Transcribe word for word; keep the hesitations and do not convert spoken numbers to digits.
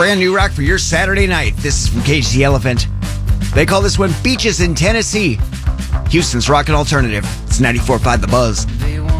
brand new rock for your Saturday night. This is from Cage the Elephant. They call this one Beaches in Tennessee. Houston's Rock and Alternative. It's ninety-four point five The Buzz.